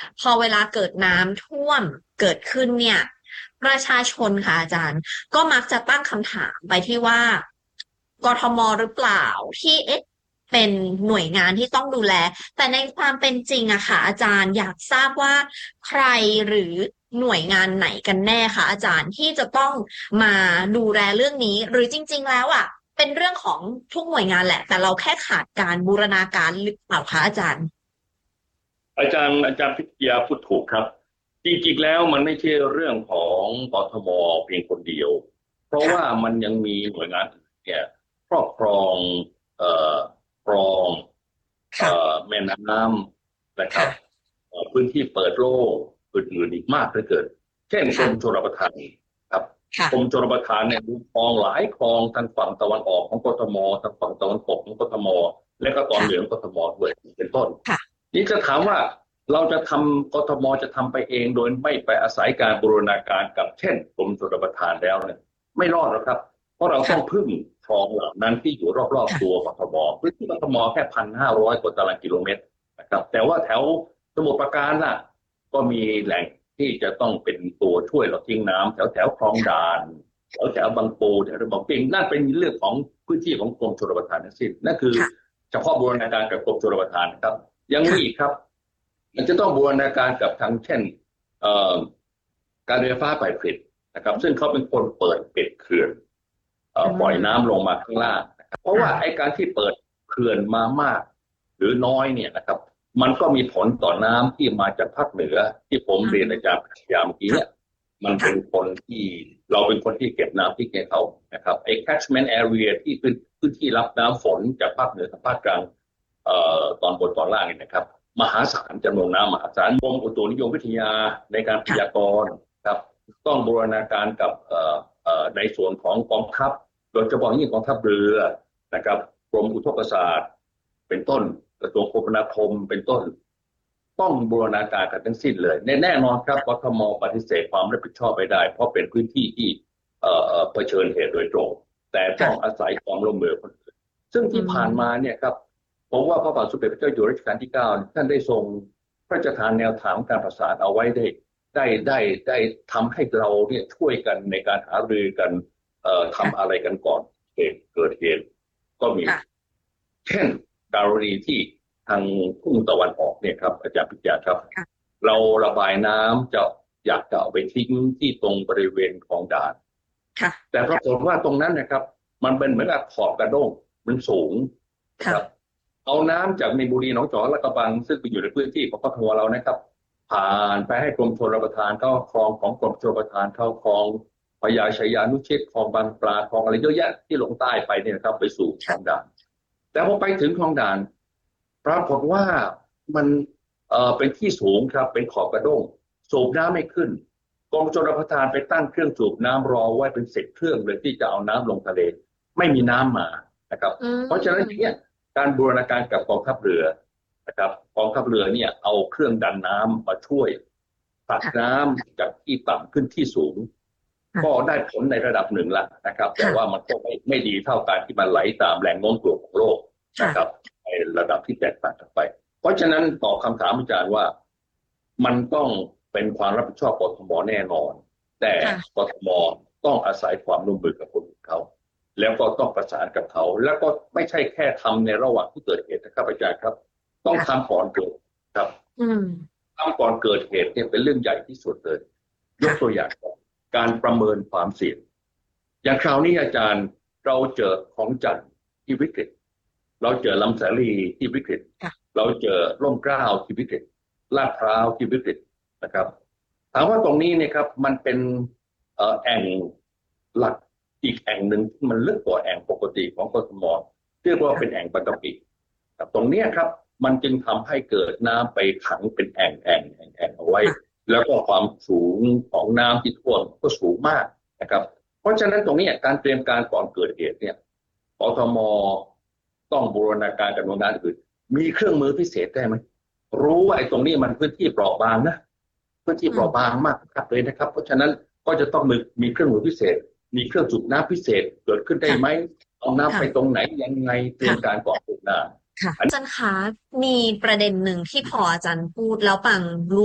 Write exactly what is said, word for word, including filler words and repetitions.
พอเวลาเกิดน้ำท่วมเกิดขึ้นเนี่ยประชาชนค่ะอาจารย์ก็มักจะตั้งคำถามไปที่ว่ากทมหรือเปล่าที่เอ๊ะเป็นหน่วยงานที่ต้องดูแลแต่ในความเป็นจริงอะค่ะอาจารย์อยากทราบว่าใครหรือหน่วยงานไหนกันแน่คะอาจารย์ที่จะต้องมาดูแลเรื่องนี้หรือจริงๆแล้วอะเป็นเรื่องของทุกหน่วยงานแหละแต่เราแค่ขาดการบูรณาการหรือเปล่าคะอาจารย์อาจารย์อาจารย์พิทยาพูดถูกครับจริงๆแล้วมันไม่ใช่เรื่องของกทมเพียงคนเดียวเพราะว่าค่ะมันยังมีหน่วยงานอื่นเนี่ยครอบครองเอ่อครองเอ่อค่ะแม่น้ำนะครับค่ะเอ่อพื้นที่เปิดโล่งอื่นๆอีกมากเหลือเกินเช่นกรมชค่ะลประทานครับกรมชค่ะลประทานเนี่ยดูคลองหลายคลองทางฝั่งตะวันออกของกทมทางฝั่งตะวันตกของกทมและก็ตอนเหนือค่ะของกทมด้วยเป็นต้นค่ะนี่จะถามว่าเราจะทำกทมจะทำไปเองโดยไม่ไปอาศัยการบูรณาการกับเช่นกรมชลประทานแล้วเนี่ยไม่รอดหรอกครับเพราะเราต้องค่ะพึ่งคลองเหล่านั้นที่อยู่รอบๆตัวค่ะกทมพื้นที่กทมแค่พันห้าร้อยกว่าตารางกิโลเมตรนะครับแต่ว่าแถวสมุทรปราการล่ะก็มีแหล่งที่จะต้องเป็นตัวช่วยเราทิ้งน้ำแถวแถวคลองด่านแถวแถวบางปูแถวบางปิงนั่นเป็นเรื่องของพื้นที่ของกรมชลประทานทั้งสิ้นนั่นคือค่ะเฉพาะบูรณาการกับกรมชลประทานครับ ยังมีอีกค่ะครับมันจะต้องบูรณาการกับทางเช่นเอ่อการไฟฟ้าฝ่ายผลิตนะครับซึ่งเขาเป็นคนเปิดปิดเขื่อนเอ่อือปล่อยน้ำลมงมาข้างล่างนะครับเพราะว่าไอ้ค่ะการที่เปิดเขื่อนมามากหรือน้อยเนี่ยนะครับมันก็มีผลต่อน้ำที่มาจากภาคเหนือที่ผมอืเรียนอาจารมย์พยาเมื่อกี้ค่ะเนี่ยมันค่ะเป็นคนที่เราเป็นคนที่เก็บน้ำที่เก็บเขานะครับไอ้ catchment area ที่เป็นพื้นที่รับน้ำฝนจากภาคเหนือกับภาคกลาง เอ่อตอนบนตอนล่างเนี่ยนะครับมหาศาลจำนวนน้ำมหาศาลกรมอุตุนิยมวิทยาในการพค่ะยากรณ์ครับต้องบูรณาการกับเอ่อเอ่อในส่วนของกองทัพโดยเฉพาะยิ่งกองทัพเรือนะครับกรมอุทกศาสตร์เป็นต้นกระทรวงคมนาคมเป็นต้นต้องบูรณาการกันทั้งสิ้นเลยแน่นอนครับกทมปฏิเสธความรับผิดชอบไม่ได้เพราะเป็นพื้นที่ที่เอ่อเผชิญเหตุโดยตรงแต่ต้องค่ะอาศัยความร่วมมือคนอื่นซึ่งอืที่ผ่านมามเนี่ยครับ ผมว่าพระบาทสมเด็จพระเจ้าอยู่หัวรัชกาลที่เก้าท่านได้ทรงพระราชทานแนวทางการประสานเอาไว้ได้ได้ได้ได้ทำให้เราเนี่ยช่วยกันในการหารือกันเอ่อทำค่ะอะไรกันก่อนเหตุเกิดเหตุก็มีค่ะเช่นกรณีที่ทางทุ่งตะวันออกเนี่ยครับอาจารย์พิจารณ์ครับค่ะเราระบายน้ำจะอยากจะเอาไปทิ้งที่ตรงบริเวณคลองด่านค่ะแต่ปรากฏว่าตรงนั้นนะครับมันเป็นเหมือนกับขอบกระด้งมันสูงนะครับค่ะเอาน้ำจากมีนบุรีหนองจอกและกระบังซึ่งไปอยู่ในพื้นที่ของกทมเรานะครับผ่านไปให้กรมชลประทานเข้าคลองของกรมชลประทานเข้าคลองพญาชัยานุชิตคลองบางปลาคลองอะไรเยอะแยะที่ลงใต้ไปเนี่ยนะครับไปสู่คลองด่านแต่พอไปถึงคลองด่านปรากฏว่ามันเอ่อเป็นที่สูงครับเป็นขอบกระด้งสูบน้ำไม่ขึ้นกรมชลประทานไปตั้งเครื่องสูบน้ำรอไว้เป็นสิบเครื่องเลยที่จะเอาน้ำลงทะเลไม่มีน้ำมานะครับอืเพราะฉะนั้นเนี่ยมการบูรณาการกับกองทัพเรือนะครับกองทัพเรือเนี่ยเอาเครื่องดันน้ำมาช่วยตักค่ะน้ำจากที่ต่ำขึ้นที่สูงก็ค่ะได้ผลในระดับหนึ่งละนะครับแต่ว่าค่ะมันก็ไม่ไม่ดีเท่าการที่มันไหลตามแรงโน้มถ่วงของโลกนะครับค่ะในระดับที่แตกต่างกันไปเพราะฉะนั้นตอบคำถามอาจารย์ว่ามันต้องเป็นความรับผิดชอบกทมแน่นอนแต่ค่ะกทมต้องอาศัยความร่วมมือกับคนอื่นเขา แล้วก็ต้องประสานกับเขาแล้วก็ไม่ใช่แค่ทำในระหว่างที่เกิดเหตุนะครับอาจารย์ครับต้องค่ะทำก่อนเกิดครับอืมทำก่อนเกิดเหตุเนี่ยเป็นเรื่องใหญ่ที่สุดเลยยกตัวค่ะอย่างการประเมินความเสี่ยงอย่างคราวนี้อาจารย์เราเจอของจันทร์ที่วิกฤตเราเจอลำสาลีที่วิกฤตค่ะเราเจอร่มเกล้าที่วิกฤตลาดพร้าวที่วิกฤตนะครับถามว่าตรงนี้เนี่ยครับมันเป็นเอ่อแอ่งหลัก อีกแอ่งหนึ่งที่มันลึกกว่าแอ่งปกติของกทมเรียกว่าเป็นแอ่งปกติตรงนี้ครับมันจึงทำให้เกิดน้ำไปขังเป็นแอ่งแอ่งแอ่งแอ่งเอาไว้ค่ะแล้วก็ความสูงของน้ำที่ท่วมก็สูงมากนะครับเพราะฉะนั้นตรงนี้การเตรียมการก่อนเกิดเหตุเนี่ยกทมต้องบูรณาการกับหน่วยงานอื่นมีเครื่องมือพิเศษได้ไหมรู้ว่าไอ้ตรงนี้มันพื้นที่เปราะบางนะพื้นที่อืมเปราะบางมากครับเลยนะครับเพราะฉะนั้นก็จะต้องมีมีเครื่องมือพิเศษ มีเครื่องสูบน้ำพิเศษเกิดขึ้นได้ไหมค่ะเอาน้ำไปตค่ะรงไหนยังไงเตรียมค่ะการก่อนล่วงหน้าค่ะอาจารย์คะมีประเด็นหนึ่งที่พออาจารย์พูดแล้วปังรู้